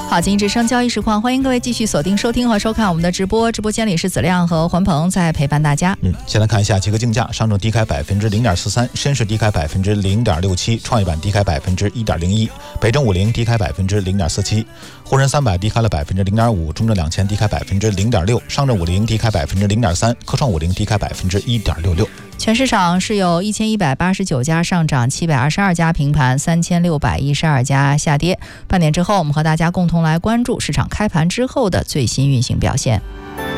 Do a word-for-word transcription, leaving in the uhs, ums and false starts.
好，经济之声交易实况，欢迎各位继续锁定收听和收看我们的直播。直播间里是子亮和环鹏在陪伴大家。 嗯，先来看一下几个竞价，上证低开百分之零点四三，深市低开百分之零点六七，创业板低开百分之一点零一，北证五零低开百分之零点四七，沪深三百低开了百分之零点五，中证两千低开百分之零点六，上证五零低开百分之零点三，科创五零低开百分之一点六六。 全市场是有一千一百八十九家上涨，七百二十二家平盘，三千六百一十二家下跌。半点之后，我们和大家共同来关注市场开盘之后的最新运行表现。